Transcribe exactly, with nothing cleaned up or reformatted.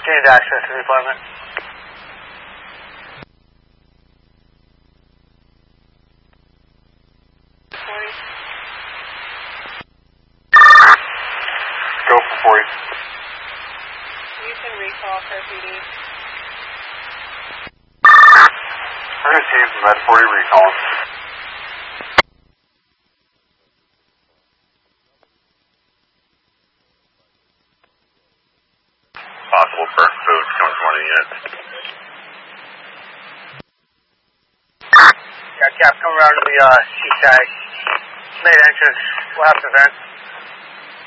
gained access to the apartment. forty. Go for forty. You can recall for P D. We're going to see some med forty recall. Possible for food coming from one of the units. Yeah, Cap, come around to the uh, C-tag. Main entrance, left event.